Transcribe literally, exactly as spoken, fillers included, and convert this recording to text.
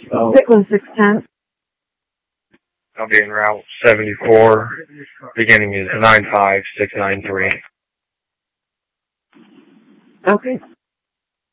Pitland six ten. I'll be en route seventy-four. Beginning is nine five six nine three. Okay.